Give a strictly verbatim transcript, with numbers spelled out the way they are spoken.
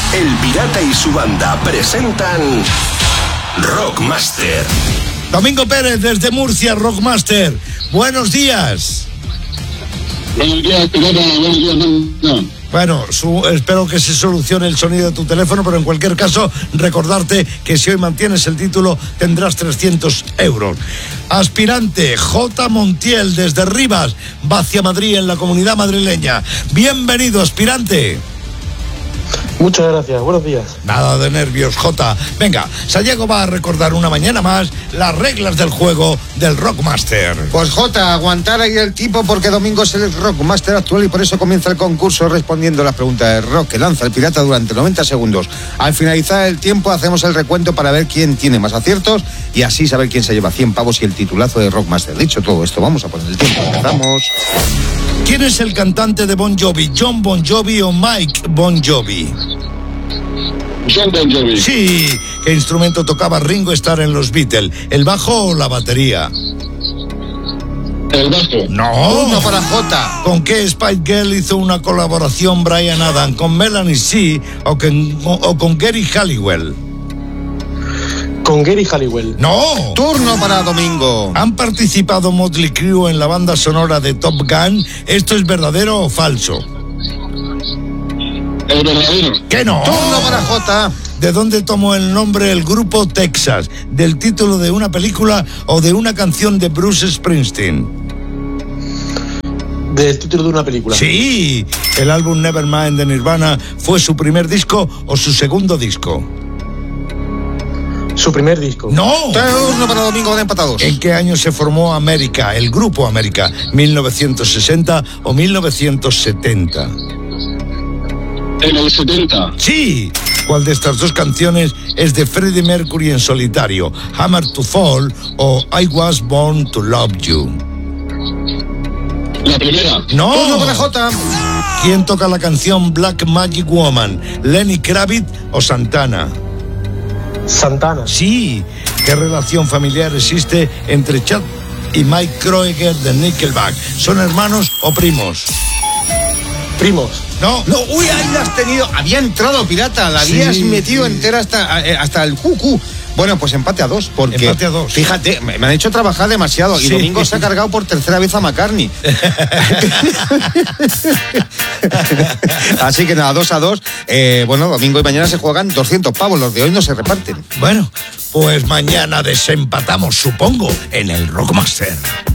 El Pirata y su banda presentan Rockmaster. Domingo Pérez desde Murcia, Rockmaster. Buenos días. Buenos días, Pirata. Buenos días, no. Bueno, su, espero que se solucione el sonido de tu teléfono, pero en cualquier caso, recordarte que si hoy mantienes el título, tendrás trescientos euros. Aspirante J. Montiel desde Rivas, va hacia Madrid en la Comunidad Madrileña. Bienvenido, aspirante. Muchas gracias, buenos días. Nada de nervios, Jota. Venga, Sayago va a recordar una mañana más las reglas del juego del Rockmaster. Pues Jota, aguantar ahí el tipo porque Domingo es el Rockmaster actual y por eso comienza el concurso respondiendo las preguntas de rock que lanza el pirata durante noventa segundos. Al finalizar el tiempo hacemos el recuento para ver quién tiene más aciertos y así saber quién se lleva cien pavos y el titulazo de Rockmaster. Dicho todo esto, vamos a poner el tiempo. Empezamos. ¿Quién es el cantante de Bon Jovi? ¿John Bon Jovi o Mike Bon Jovi? John Bon Jovi. Sí. ¿Qué instrumento tocaba Ringo Starr en los Beatles? ¿El bajo o la batería? El bajo. No. Uno para Jota. ¿Con qué Spice Girl hizo una colaboración Bryan Adams? ¿Con Melanie C o con, o con Gary Halliwell? Con Gary Halliwell. No. Turno para Domingo. ¿Han participado Motley Crue en la banda sonora de Top Gun? ¿Esto es verdadero o falso? El verdadero. ¿Qué no? Turno para Jota. ¿De dónde tomó el nombre el grupo Texas? ¿Del título de una película o de una canción de Bruce Springsteen? Del título de una película. Sí. ¿El álbum Nevermind de Nirvana fue su primer disco o su segundo disco? Su primer disco. ¡No! Turno para Domingo de empatados. ¿En qué año se formó América, el grupo América? ¿mil novecientos sesenta o mil novecientos setenta? En el setenta. ¡Sí! ¿Cuál de estas dos canciones es de Freddie Mercury en solitario? ¿Hammer to Fall o I Was Born to Love You? La primera. ¡No! Turno para Jota. ¿Quién toca la canción Black Magic Woman? ¿Lenny Kravitz o Santana? Santana. Sí. ¿Qué relación familiar existe entre Chad y Mike Kroeger de Nickelback? ¿Son hermanos o primos? Primos. No. No, uy, ahí la has tenido. Había entrado, pirata, la habías Sí, metido sí. entera hasta, hasta el cucú. Bueno, pues empate a dos, porque Empate a dos. fíjate, me, me han hecho trabajar demasiado y Sí. Domingo se ha cargado por tercera vez a McCartney. Así que nada, dos a dos. Eh, bueno, domingo y mañana se juegan doscientos pavos, los de hoy no se reparten. Bueno, pues mañana desempatamos, supongo, en el Rockmaster.